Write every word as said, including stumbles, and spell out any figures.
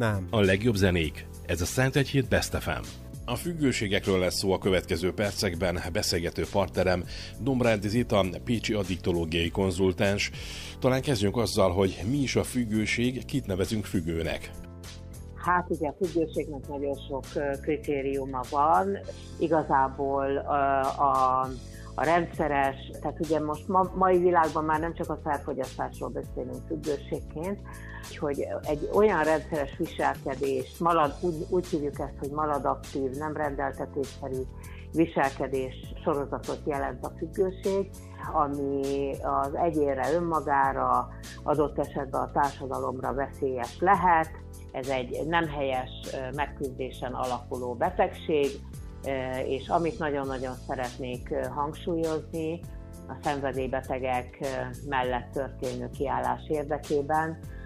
szám. A legjobb zenék. Ez a Szent Egyhét Best ef em. A függőségekről lesz szó a következő percekben. Beszélgető partnerem Dombrádi Zita, pécsi addiktológiai konzultáns. Talán kezdjünk azzal, hogy mi is a függőség, kit nevezünk függőnek. Hát ugye a függőségnek nagyon sok kritériuma van. Igazából a, a, a rendszeres, tehát ugye most ma, mai világban már nem csak a felfogyasztásról beszélünk függőségként, hogy egy olyan rendszeres viselkedés, malad, úgy, úgy hívjuk ezt, hogy maladaptív, nem rendeltetésszerű viselkedés sorozatot jelent a függőség, ami az egyénre, önmagára, adott esetben a társadalomra veszélyes lehet. Ez egy nem helyes megküzdésen alapuló betegség, és amit nagyon-nagyon szeretnék hangsúlyozni, a szenvedélybetegek mellett történő kiállás érdekében,